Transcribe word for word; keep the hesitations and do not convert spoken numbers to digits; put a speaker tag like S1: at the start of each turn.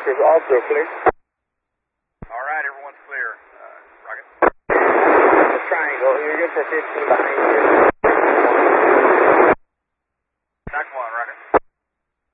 S1: is also clear.
S2: All right, everyone's clear. Uh, rocket.
S1: The triangle, you're good for fifteen behind you.